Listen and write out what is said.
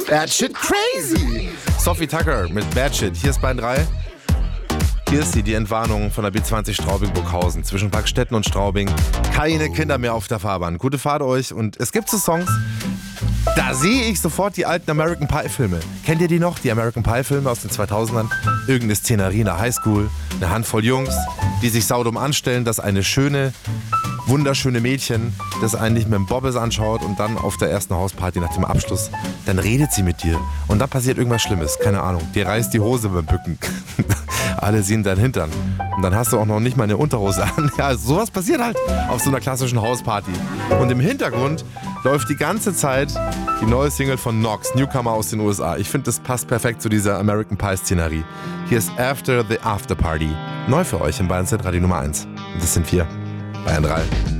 Bad Shit Crazy. Sophie Tucker mit Bad Shit. Hier ist Bayern 3. Hier ist sie, die Entwarnung von der B20 Straubing-Burghausen. Zwischen Parkstetten und Straubing. Keine Kinder mehr auf der Fahrbahn. Gute Fahrt euch. Und es gibt so Songs, da sehe ich sofort die alten American Pie-Filme. Kennt ihr die noch? Die American Pie-Filme aus den 2000ern? Irgendeine Szenerie in der Highschool. Eine Handvoll Jungs, die sich saudumm anstellen, dass eine wunderschöne Mädchen, das einen nicht mit dem Bobbes anschaut und dann auf der ersten Hausparty nach dem Abschluss, dann redet sie mit dir. Und dann passiert irgendwas Schlimmes. Keine Ahnung. Dir reißt die Hose beim Bücken. Alle sehen deinen Hintern. Und dann hast du auch noch nicht mal eine Unterhose an. Ja, sowas passiert halt auf so einer klassischen Hausparty. Und im Hintergrund läuft die ganze Zeit die neue Single von Knox, Newcomer aus den USA. Ich finde, das passt perfekt zu dieser American Pie-Szenerie. Hier ist After the After Party. Neu für euch in Bayern Z Radio Nummer 1. Und das sind wir. Bayern 3.